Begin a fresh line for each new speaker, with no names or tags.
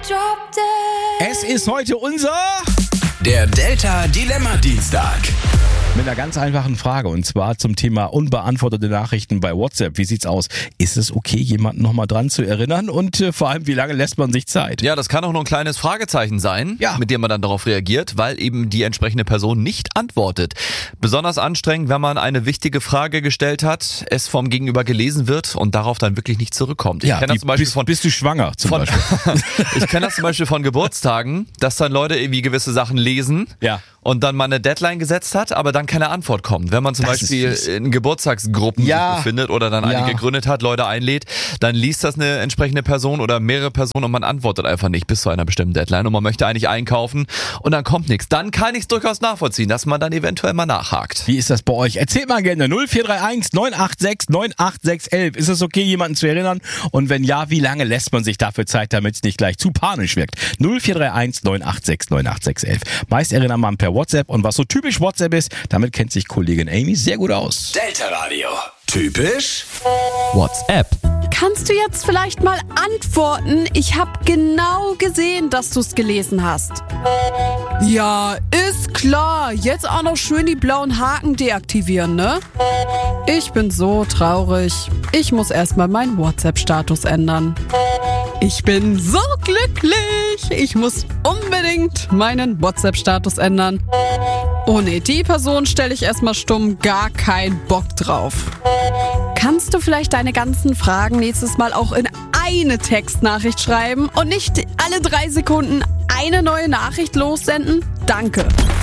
Es ist heute unser...
Der Delta Dilemma Dienstag.
Mit einer ganz einfachen Frage, und zwar zum Thema unbeantwortete Nachrichten bei WhatsApp. Wie sieht's aus? Ist es okay, jemanden nochmal dran zu erinnern? Und vor allem, wie lange lässt man sich Zeit?
Ja, das kann auch nur ein kleines Fragezeichen sein, mit dem man dann darauf reagiert, weil eben die entsprechende Person nicht antwortet. Besonders anstrengend, wenn man eine wichtige Frage gestellt hat, es vom Gegenüber gelesen wird und darauf dann wirklich nicht zurückkommt. Ich kenne das zum Beispiel
bist du schwanger zum Beispiel?
Ich kenne das zum Beispiel von Geburtstagen, dass dann Leute irgendwie gewisse Sachen lesen und dann mal eine Deadline gesetzt hat, aber dann keine Antwort kommt. Wenn man zum Beispiel in Geburtstagsgruppen sich befindet oder dann eine gegründet hat, Leute einlädt, dann liest das eine entsprechende Person oder mehrere Personen und man antwortet einfach nicht bis zu einer bestimmten Deadline und man möchte eigentlich einkaufen und dann kommt nichts. Dann kann ich es durchaus nachvollziehen, dass man dann eventuell mal nachhakt.
Wie ist das bei euch? Erzählt mal gerne 0431 986 98611. Ist es okay, jemanden zu erinnern? Und wenn ja, wie lange lässt man sich dafür Zeit, damit es nicht gleich zu panisch wirkt? 0431 986 98611. Meist erinnert man per WhatsApp und was so typisch WhatsApp ist, damit kennt sich Kollegin Amy sehr gut aus.
Delta Radio. Typisch
WhatsApp.
Kannst du jetzt vielleicht mal antworten? Ich habe genau gesehen, dass du es gelesen hast. Ja, ist klar. Jetzt auch noch schön die blauen Haken deaktivieren, ne? Ich bin so traurig. Ich muss erstmal meinen WhatsApp-Status ändern. Ich bin so glücklich. Ich muss unbedingt meinen WhatsApp-Status ändern. Oh nee, die Person stelle ich erstmal stumm. Gar keinen Bock drauf. Kannst du vielleicht deine ganzen Fragen nächstes Mal auch in eine Textnachricht schreiben und nicht alle 3 Sekunden eine neue Nachricht lossenden? Danke.